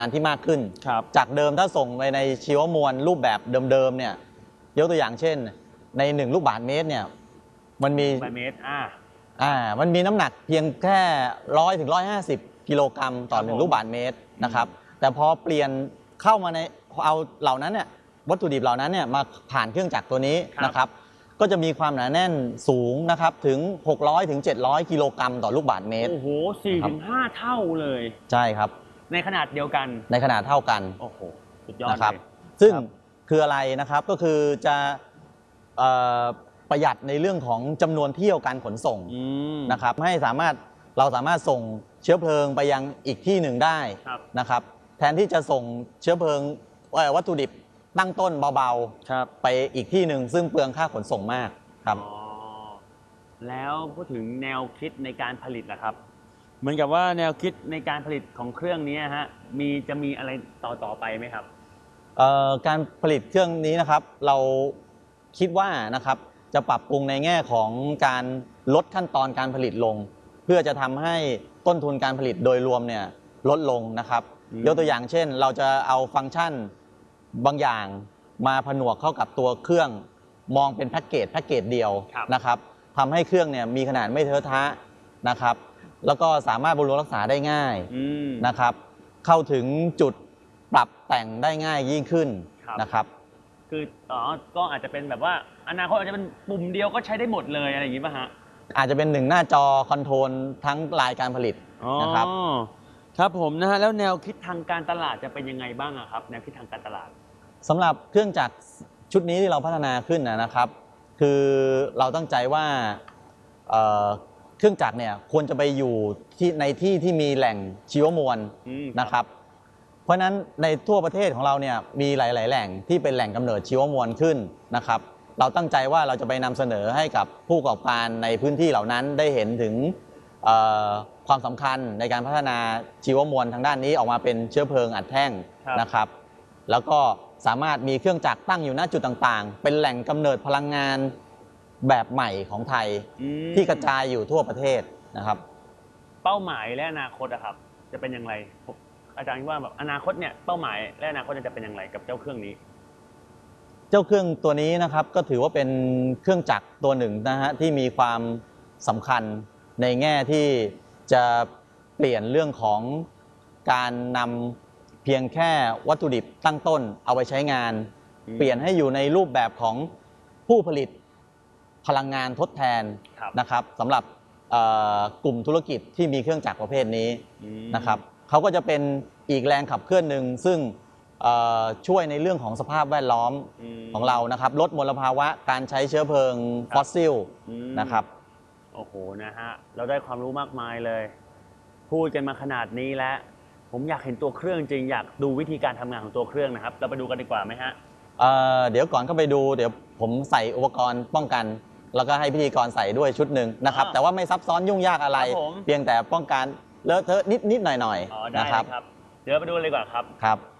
งานที่มากขึ้นจากเดิมถ้าส่งไปในชีวมวลรูปแบบเดิมๆเนี่ยยกตัวอย่างเช่นใน1ลูกบาศก์เมตรเนี่ยมันมีเมตรมันมีน้ำหนักเพียงแค่100 ถึง 150 กิโลกรัมต่อ1ลูกบาศก์เมตรนะครับแต่พอเปลี่ยนเข้ามาในเอาเหล่านั้นเนี่ยวัตถุดิบเหล่านั้นเนี่ยมาผ่านเครื่องจักรตัวนี้นะครับก็จะมีความหนาแน่นสูงนะครับถึง600 ถึง 700 กิโลกรัมต่อลูกบาศก์เมตรโอ้โห4 ถึง 5 เท่าเลยใช่ครับในขนาดเดียวกันในขนาดเท่ากันโอ้โหสุดยอดเลยซึ่งคืออะไรนะครับก็คือจะประหยัดในเรื่องของจำนวนเที่ยวการขนส่งนะครับให้เราสามารถส่งเชื้อเพลิงไปยังอีกที่หนึ่งได้นะครับแทนที่จะส่งเชื้อเพลิงวัตถุดิบตั้งต้นเบาๆไปอีกที่หนึ่งซึ่งเปลืองค่าขนส่งมากครับแล้วพูดถึงแนวคิดในการผลิตนะครับเหมือนกับว่าแนวคิดในการผลิตของเครื่องนี้ฮะจะมีอะไรต่อไปไหมครับการผลิตเครื่องนี้นะครับเราคิดว่านะครับจะปรับปรุงในแง่ของการลดขั้นตอนการผลิตลงเพื่อจะทำให้ต้นทุนการผลิตโดยรวมเนี่ยลดลงนะครับยกตัวอย่างเช่นเราจะเอาฟังก์ชันบางอย่างมาผนวกเข้ากับตัวเครื่องมองเป็นแพ็กเกจเดียวนะครับทำให้เครื่องเนี่ยมีขนาดไม่เทอะทะนะครับแล้วก็สามารถบำรุงรักษาได้ง่ายนะครับเข้าถึงจุดปรับแต่งได้ง่ายยิ่งขึ้นนะครับคือก็อาจจะเป็นแบบว่าอนาคตอาจจะเป็นปุ่มเดียวก็ใช้ได้หมดเลยอะไรอย่างนี้ป่ะฮะอาจจะเป็น1หน้าจอคอนโทรลทั้งรายการผลิตนะครับครับผมนะฮะแล้วแนวคิดทางการตลาดจะเป็นยังไงบ้างครับแนวคิดทางการตลาดสำหรับเครื่องจักรชุดนี้ที่เราพัฒนาขึ้นนะครับคือเราตั้งใจว่าเครื่องจักรเนี่ยควรจะไปอยู่ในที่ที่มีแหล่งชีวมวลนะครับเพราะฉะนั้นในทั่วประเทศของเราเนี่ยมีหลายๆแหล่งที่เป็นแหล่งกำเนิดชีวมวลขึ้นนะครับเราตั้งใจว่าเราจะไปนำเสนอให้กับผู้ประกอบการในพื้นที่เหล่านั้นได้เห็นถึงความสำคัญในการพัฒนาชีวมวลทางด้านนี้ออกมาเป็นเชื้อเพลิงอัดแท่งนะครับแล้วก็สามารถมีเครื่องจักรตั้งอยู่ณจุดต่างๆเป็นแหล่งกำเนิดพลังงานแบบใหม่ของไทยที่กระจายอยู่ทั่วประเทศนะครับเป้าหมายและอนาคตครับจะเป็นอย่างไรอาจารย์คิดว่าแบบอนาคตเนี่ยเป้าหมายและอนาคตจะเป็นอย่างไรกับเจ้าเครื่องนี้เจ้าเครื่องตัวนี้นะครับก็ถือว่าเป็นเครื่องจักรตัวหนึ่งนะฮะที่มีความสำคัญในแง่ที่จะเปลี่ยนเรื่องของการนำเพียงแค่วัตถุดิบตั้งต้นเอาไปใช้งานเปลี่ยนให้อยู่ในรูปแบบของผู้ผลิตพลังงานทดแทนนะครับสำหรับกลุ่มธุรกิจที่มีเครื่องจักรประเภทนี้นะครับเขาก็จะเป็นอีกแรงขับเคลื่อนหนึ่งซึ่งช่วยในเรื่องของสภาพแวดล้อมของเรานะครับลดมลภาวะการใช้เชื้อเพลิงฟอสซิลนะครับโอ้โหนะฮะเราได้ความรู้มากมายเลยพูดกันมาขนาดนี้แล้วผมอยากเห็นตัวเครื่องจริงอยากดูวิธีการทำงานของตัวเครื่องนะครับเราไปดูกันดีกว่าไหมฮะเดี๋ยวก่อนเข้าไปดูเดี๋ยวผมใส่อุปกรณ์ป้องกันแล้วก็ให้พิธีกรใส่ด้วยชุดหนึ่งนะครับแต่ว่าไม่ซับซ้อนยุ่งยากอะไรเพียงแต่ป้องกันเลอะเทอะนิดหน่อยๆนะครับเดี๋ยวไปดูเลยดีกว่าครับ